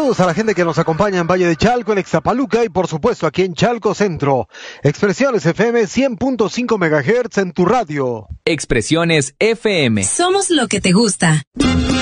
Saludos a la gente que nos acompaña en Valle de Chalco, en Ixtapaluca y por supuesto aquí en Chalco Centro. Expresiones FM 100.5 MHz en tu radio. Expresiones FM. Somos lo que te gusta.